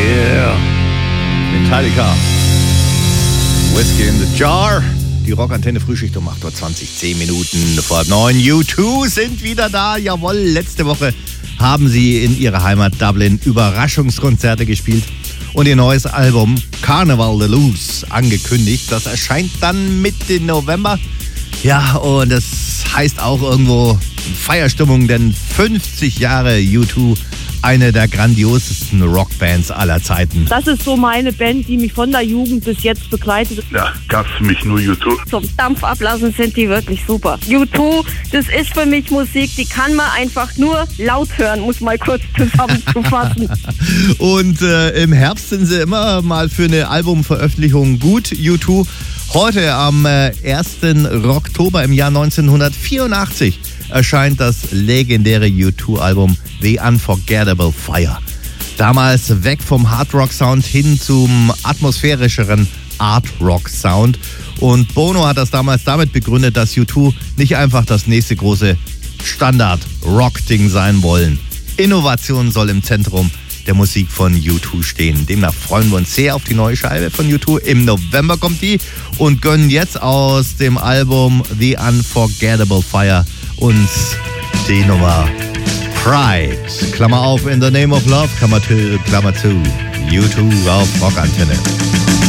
Yeah. Metallica. Whiskey in the Jar. Die Rockantenne Frühschicht um 8.20 Uhr, 10 Minuten vor 9. U2 sind wieder da. Jawohl, letzte Woche haben sie in ihrer Heimat Dublin Überraschungskonzerte gespielt und ihr neues Album Carnival the Loose angekündigt. Das erscheint dann Mitte November. Ja, und das heißt auch irgendwo Feierstimmung, denn 50 Jahre U2, eine der grandiosesten Rockbands aller Zeiten. Das ist so meine Band, die mich von der Jugend bis jetzt begleitet. Ja, gab's für mich nur U2. Zum Dampf ablassen sind die wirklich super. U2, das ist für mich Musik, die kann man einfach nur laut hören, muss mal kurz zusammenzufassen. Und im Herbst sind sie immer mal für eine Albumveröffentlichung gut, U2. Heute am 1. Oktober im Jahr 1984 erscheint das legendäre U2-Album The Unforgettable Fire. Damals weg vom Hard-Rock-Sound hin zum atmosphärischeren Art-Rock-Sound. Und Bono hat das damals damit begründet, dass U2 nicht einfach das nächste große Standard-Rock-Ding sein wollen. Innovation soll im Zentrum der Musik von U2 stehen. Demnach freuen wir uns sehr auf die neue Scheibe von U2. Im November kommt die und gönnen jetzt aus dem Album The Unforgettable Fire uns die Nummer Pride. Klammer auf, In the Name of Love, Klammer zu, U2 auf Rockantenne.